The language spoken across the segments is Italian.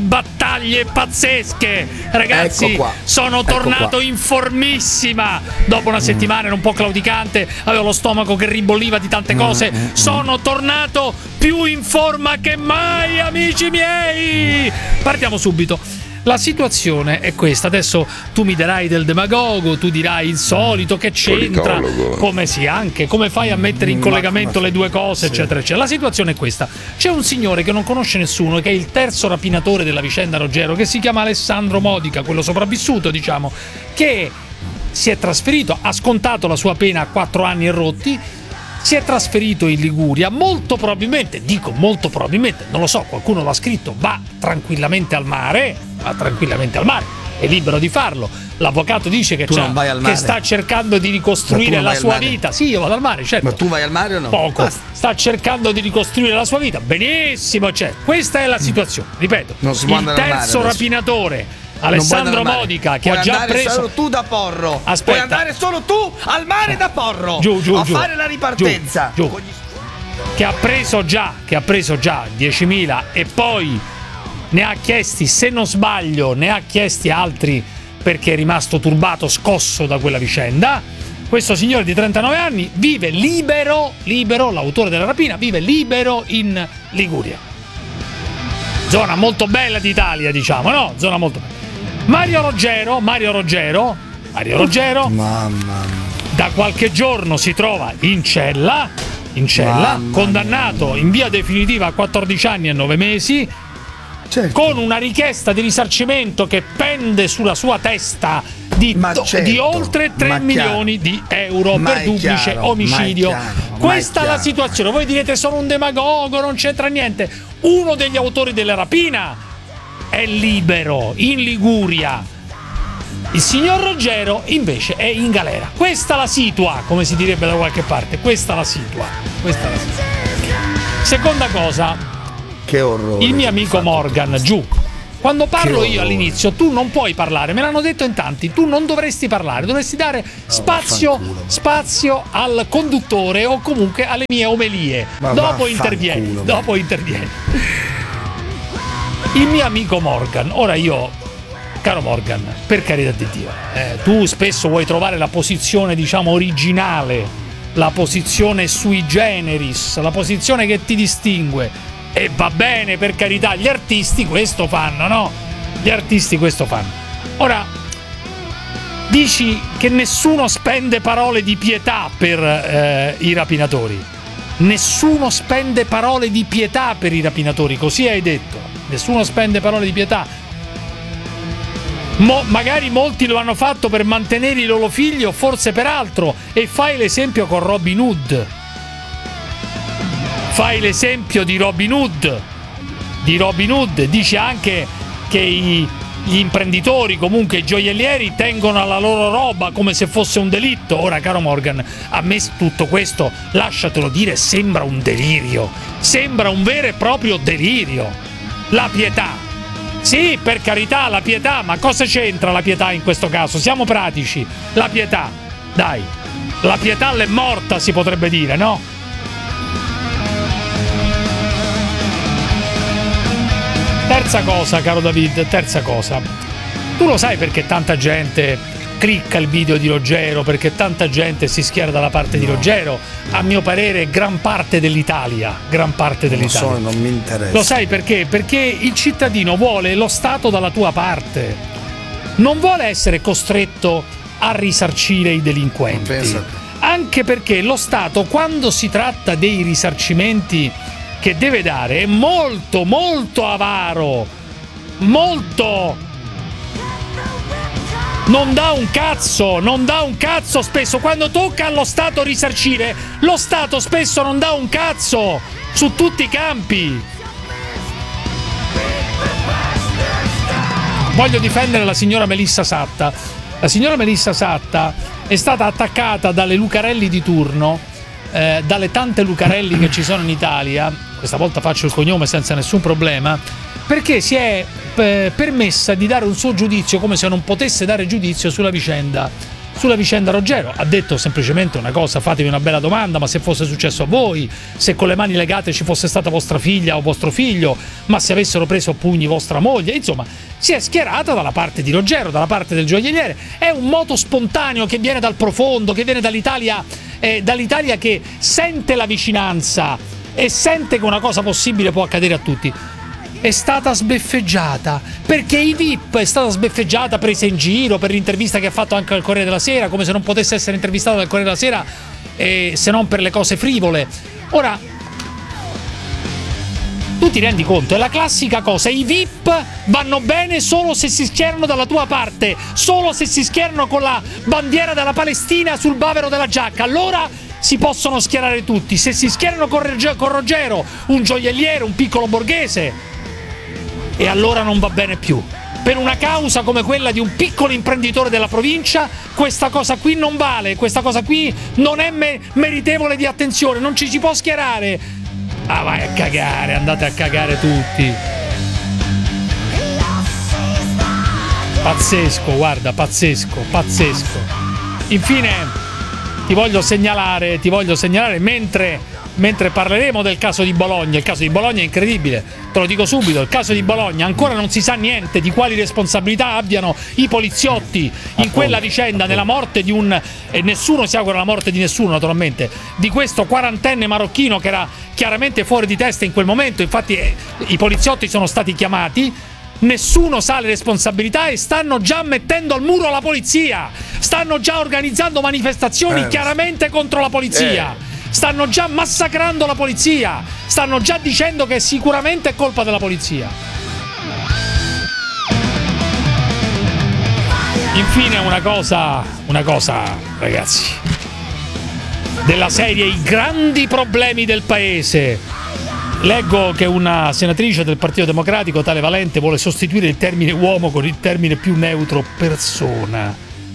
battaglie pazzesche. Ragazzi, sono tornato in formissima. Dopo una settimana ero un po' claudicante, avevo lo stomaco che ribolliva di tante cose. Sono tornato più in forma che mai, amici miei. Partiamo subito. La situazione è questa. Adesso tu mi darai del demagogo, tu dirai il solito, che c'entra, come si anche, come fai a mettere in collegamento le due cose, eccetera eccetera. La situazione è questa: c'è un signore che non conosce nessuno, che è il terzo rapinatore della vicenda Ruggero, che si chiama Alessandro Modica, quello sopravvissuto, diciamo, che si è trasferito, ha scontato la sua pena a 4 anni e rotti, si è trasferito in Liguria, molto probabilmente, non lo so, qualcuno l'ha scritto, va tranquillamente al mare, è libero di farlo. L'avvocato dice che sta cercando di ricostruire la sua vita. Sì, io vado al mare, certo. Ma tu vai al mare o no? Poco. Sta cercando di ricostruire la sua vita. Benissimo, cioè, questa è la situazione. Ripeto, il terzo rapinatore Alessandro Modica, che ha già preso. Solo tu da Porro. Aspetta. Puoi andare solo tu al mare da Porro. Giù, a fare la ripartenza. Giù. Che ha preso già 10.000 e poi ne ha chiesti, se non sbaglio, altri perché è rimasto turbato, scosso da quella vicenda. Questo signore di 39 anni vive libero, l'autore della rapina, vive libero in Liguria. Zona molto bella d'Italia, diciamo, no? Zona molto bella. Mario Ruggero, da qualche giorno si trova in cella, condannato in via definitiva a 14 anni e 9 mesi, con una richiesta di risarcimento che pende sulla sua testa di oltre 3 milioni di euro per duplice omicidio. Questa è la situazione. Voi direte: sono un demagogo, non c'entra niente. Uno degli autori della rapina è libero in Liguria. Il signor Ruggero invece è in galera. Questa la situa, come si direbbe da qualche parte. Questa la situa. Seconda cosa, che orrore. Il mio amico Morgan, giù. Quando parlo io all'inizio, tu non puoi parlare, me l'hanno detto in tanti, tu non dovresti parlare, dovresti dare spazio al conduttore o comunque alle mie omelie. Dopo intervieni. Il mio amico Morgan, ora io, caro Morgan, per carità di Dio, tu spesso vuoi trovare la posizione, diciamo, originale, la posizione sui generis, la posizione che ti distingue. E va bene, per carità, gli artisti questo fanno, no? Ora, dici che nessuno spende parole di pietà per i rapinatori. Nessuno spende parole di pietà per i rapinatori, così hai detto. Nessuno spende parole di pietà. Magari molti lo hanno fatto per mantenere i loro figli o forse per altro. E fai l'esempio con Robin Hood. Fai l'esempio di Robin Hood. Dice anche che gli imprenditori, comunque i gioiellieri, tengono alla loro roba come se fosse un delitto. Ora, caro Morgan, a me tutto questo, lasciatelo dire, sembra un delirio. Sembra un vero e proprio delirio. La pietà. Sì, per carità, la pietà, ma cosa c'entra la pietà in questo caso? Siamo pratici. La pietà, dai. La pietà l'è morta, si potrebbe dire, no? Terza cosa, caro David, tu lo sai perché tanta gente clicca il video di Ruggero, perché tanta gente si schiera dalla parte di Ruggero? A mio parere gran parte dell'Italia. Lo so, non mi interessa. Lo sai perché? Perché il cittadino vuole lo Stato dalla tua parte, non vuole essere costretto a risarcire i delinquenti. Anche perché lo Stato, quando si tratta dei risarcimenti che deve dare, è molto molto avaro, molto. Non dà un cazzo spesso. Quando tocca allo Stato risarcire, lo Stato spesso non dà un cazzo su tutti i campi. Voglio difendere la signora Melissa Satta. La signora Melissa Satta è stata attaccata dalle Lucarelli di turno, dalle tante Lucarelli che ci sono in Italia. Questa volta faccio il cognome senza nessun problema, perché si è permessa di dare un suo giudizio come se non potesse dare giudizio sulla vicenda sulla vicenda Roggero. Ha detto semplicemente una cosa: fatevi una bella domanda, ma se fosse successo a voi, se con le mani legate ci fosse stata vostra figlia o vostro figlio, ma se avessero preso a pugni vostra moglie, insomma si è schierata dalla parte di Roggero, dalla parte del gioielliere. È un moto spontaneo che viene dal profondo, che viene dall'Italia che sente la vicinanza e sente che una cosa possibile può accadere a tutti. È stata sbeffeggiata perché i VIP, è stata sbeffeggiata, presa in giro per l'intervista che ha fatto anche al Corriere della Sera, come se non potesse essere intervistata dal Corriere della Sera se non per le cose frivole. Ora, tu ti rendi conto, è la classica cosa: i VIP vanno bene solo se si schierano dalla tua parte, solo se si schierano con la bandiera della Palestina sul bavero della giacca, allora si possono schierare tutti. Se si schierano con Roggero, un gioielliere, un piccolo borghese, e allora non va bene più. Per una causa come quella di un piccolo imprenditore della provincia, questa cosa qui non vale, questa cosa qui non è meritevole di attenzione, non ci si può schierare. Ah, vai a cagare, andate a cagare tutti. Pazzesco, guarda, pazzesco. Infine ti voglio segnalare mentre parleremo del caso di Bologna. Il caso di Bologna è incredibile, te lo dico subito. Il caso di Bologna, ancora non si sa niente di quali responsabilità abbiano i poliziotti in quella vicenda, nella morte di e nessuno si augura la morte di nessuno naturalmente, di questo quarantenne marocchino che era chiaramente fuori di testa in quel momento. Infatti i poliziotti sono stati chiamati, nessuno sa le responsabilità e stanno già mettendo al muro la polizia, stanno già organizzando manifestazioni chiaramente contro la polizia. Stanno già massacrando la polizia, stanno già dicendo che sicuramente è colpa della polizia. Infine una cosa, ragazzi, della serie i grandi problemi del paese. Leggo che una senatrice del Partito Democratico, tale Valente, vuole sostituire il termine uomo con il termine più neutro persona,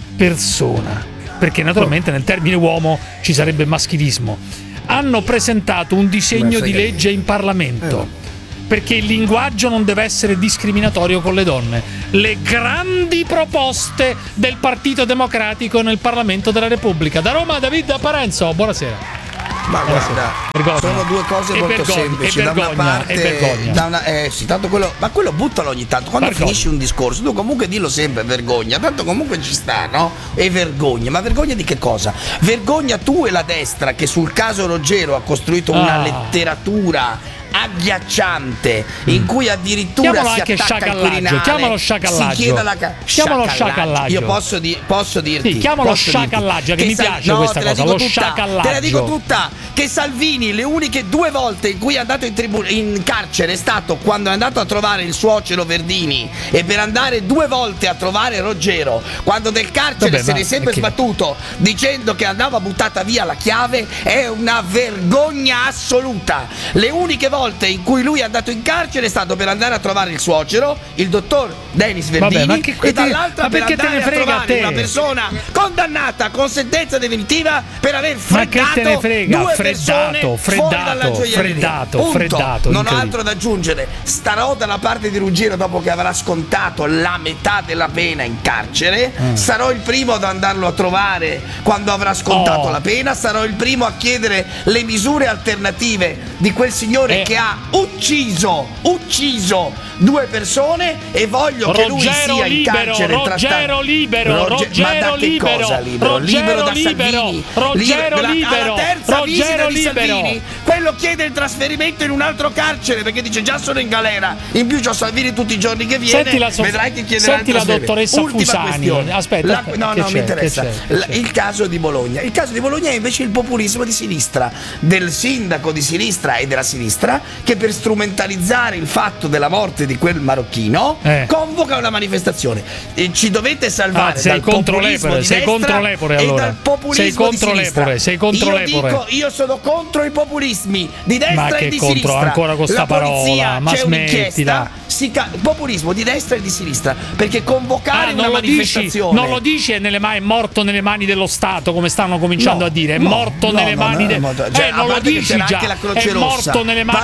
perché naturalmente nel termine uomo ci sarebbe maschilismo. Hanno presentato un disegno di legge in Parlamento perché il linguaggio non deve essere discriminatorio con le donne. Le grandi proposte del Partito Democratico nel Parlamento della Repubblica. Da Roma, David Parenzo, buonasera. Ma guarda, sono due cose molto semplici. Da una parte, sì, tanto quello buttalo ogni tanto. Quando finisci un discorso, tu comunque dillo sempre vergogna. Tanto comunque ci sta, no? E vergogna. Ma vergogna di che cosa? Vergogna tu e la destra che sul caso Roggero ha costruito una letteratura agghiacciante in cui addirittura si attacca al Quirinale, chiamalo sciacallaggio, si chiede chiamalo sciacallaggio. Io posso dirti, sì, chiamalo sciacallaggio, che mi piace questa cosa, lo sciacallaggio. Te la dico tutta, che Salvini le uniche 2 volte in cui è andato in carcere è stato quando è andato a trovare il suocero Verdini, e per andare 2 volte a trovare Roggero, quando del carcere se ne è sempre sbattuto dicendo che andava buttata via la chiave. È una vergogna assoluta. Le uniche volte in cui lui è andato in carcere è stato per andare a trovare il suocero, il dottor Denis Verdini, e dall'altra per andare a trovare una persona condannata con sentenza definitiva per aver freddato 2 persone fuori dalla gioielleria. Freddato. Non ho altro da aggiungere. Starò dalla parte di Ruggero dopo che avrà scontato la metà della pena in carcere. Sarò il primo ad andarlo a trovare quando avrà scontato la pena. Sarò il primo a chiedere le misure alternative di quel signore che ha ucciso 2 persone, e voglio che lui sia in carcere. Roggero libero da Salvini, alla terza visita di Salvini. Quello chiede il trasferimento in un altro carcere perché dice: già sono in galera, in più c'ho Salvini tutti i giorni che viene. Vedrai che chiederà il trasferimento. La dottoressa Fusani. Aspetta, no, mi interessa. Il caso di Bologna è invece il populismo di sinistra, del sindaco di sinistra e della sinistra, che per strumentalizzare il fatto della morte di quel marocchino convoca una manifestazione. Ci dovete salvare dal populismo di destra e dal populismo di sinistra. Io sono contro i populismi di destra e di sinistra. Ancora con sta parola, ma smettila. Populismo di destra e di sinistra, perché convocare una manifestazione non lo dici è morto nelle mani dello Stato, come stanno cominciando a dire. È morto nelle mani non lo dici già, anche la Croce è Rossa. morto nelle mani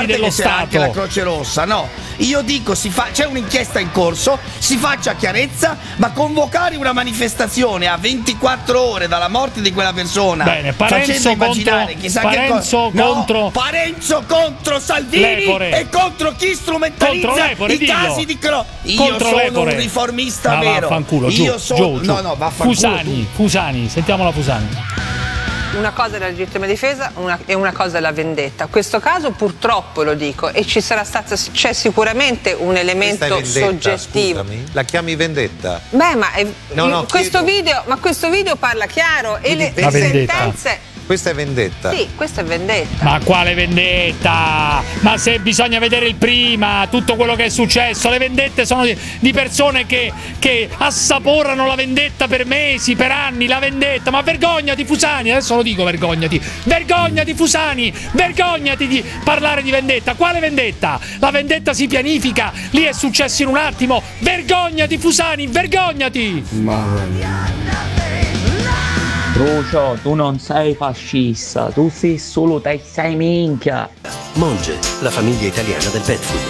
parte dello che c'è anche Stato. la Croce Rossa, no. Io dico, c'è un'inchiesta in corso, si faccia chiarezza, ma convocare una manifestazione a 24 ore dalla morte di quella persona, Bene, facendo immaginare chissà che cosa. contro Parenzo contro Salvini Lepore. e contro chi strumentalizza Contro Lepore, i dillo. casi di Io Contro sono Lepore. un riformista Ma vero. vaffanculo, Io giù, sono giù. no, vaffanculo. Fusani, sentiamo la Fusani. Una cosa è la legittima difesa e una cosa è la vendetta. Questo caso purtroppo lo dico, e c'è sicuramente un elemento soggettivo. Scusami, la chiami vendetta? Beh, ma questo video parla chiaro e le sentenze. Questa è vendetta. Sì, questa è vendetta. Ma quale vendetta? Ma se bisogna vedere il prima, tutto quello che è successo. Le vendette sono di persone che assaporano la vendetta per mesi, per anni. La vendetta. Ma vergognati, Fusani. Adesso lo dico, vergognati. Vergognati, Fusani. Vergognati di parlare di vendetta. Quale vendetta? La vendetta si pianifica. Lì è successo in un attimo. Vergognati, Fusani. Vergognati. Mamma mia. Crucio, tu non sei fascista, tu sei solo te sei minchia. Monge, la famiglia italiana del pet food.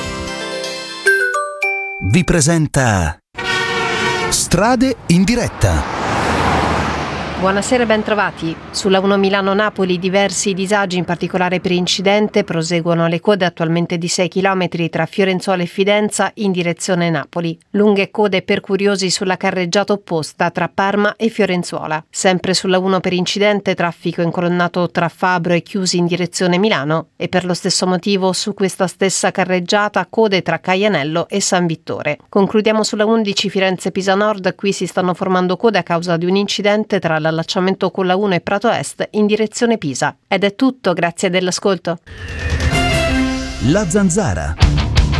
Vi presenta Strade in diretta. Buonasera e ben trovati. Sulla 1 Milano-Napoli diversi disagi, in particolare per incidente, proseguono le code attualmente di 6 km tra Fiorenzuola e Fidenza in direzione Napoli. Lunghe code per curiosi sulla carreggiata opposta tra Parma e Fiorenzuola. Sempre sulla 1 per incidente, traffico incolonnato tra Fabro e Chiusi in direzione Milano, e per lo stesso motivo su questa stessa carreggiata code tra Caianello e San Vittore. Concludiamo sulla 11 Firenze-Pisa Nord, qui si stanno formando code a causa di un incidente tra l'allacciamento con la 1 e Prato Est in direzione Pisa. Ed è tutto, grazie dell'ascolto. La Zanzara.